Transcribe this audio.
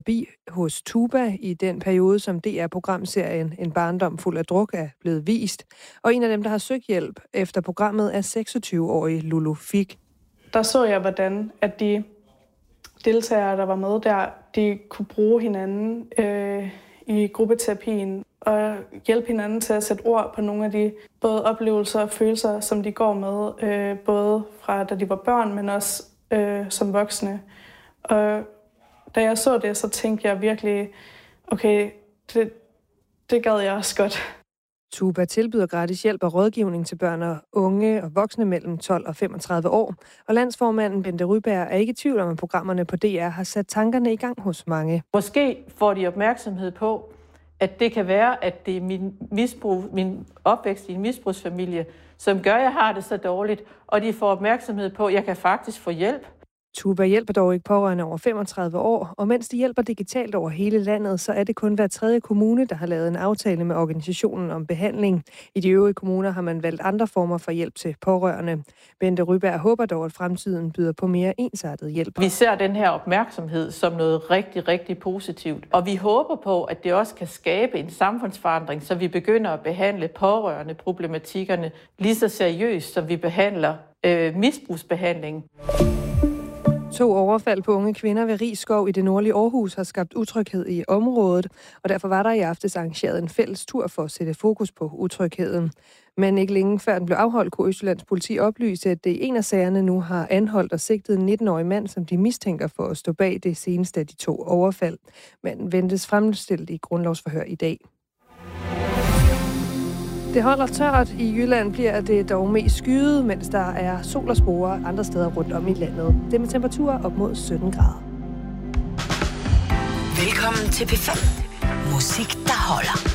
terapi hos Tuba i den periode, som DR-programserien En barndom fuld af druk er blevet vist. Og en af dem, der har søgt hjælp efter programmet, er 26-årige Lulu Fik. Der så jeg, hvordan at de deltagere, der var med der, de kunne bruge hinanden i gruppeterapien og hjælpe hinanden til at sætte ord på nogle af de både oplevelser og følelser, som de går med, både fra da de var børn, men også som voksne. Og da jeg så det, så tænkte jeg virkelig, okay, det gad jeg også godt. Tuba tilbyder gratis hjælp og rådgivning til børn og unge og voksne mellem 12 og 35 år. Og landsformanden Bente Ryberg er ikke i tvivl om, at programmerne på DR har sat tankerne i gang hos mange. Måske får de opmærksomhed på, at det kan være, at det er min opvækst i en misbrugsfamilie, som gør, at jeg har det så dårligt. Og de får opmærksomhed på, at jeg kan faktisk få hjælp. Tuba hjælper dog ikke pårørende over 35 år, og mens de hjælper digitalt over hele landet, så er det kun hver tredje kommune, der har lavet en aftale med organisationen om behandling. I de øvrige kommuner har man valgt andre former for hjælp til pårørende. Bente Ryberg håber dog, at fremtiden byder på mere ensartet hjælp. Vi ser den her opmærksomhed som noget rigtig, rigtig positivt, og vi håber på, at det også kan skabe en samfundsforandring, så vi begynder at behandle pårørende problematikkerne lige så seriøst, som vi behandler misbrugsbehandling. 2 overfald på unge kvinder ved Risskov i det nordlige Aarhus har skabt utryghed i området, og derfor var der i aftes arrangeret en fælles tur for at sætte fokus på utrygheden. Men ikke længe før den blev afholdt, kunne Østjyllands politi oplyse, at det i en af sagerne nu har anholdt og sigtet en 19-årig mand, som de mistænker for at stå bag det seneste af de 2 overfald. Manden ventes fremstillet i grundlovsforhør i dag. Det holder tørt. I Jylland bliver det dog mest skyet, mens der er sol og sporer andre steder rundt om i landet. Det er med temperaturer op mod 17 grader. Velkommen til P5. Musik, der holder.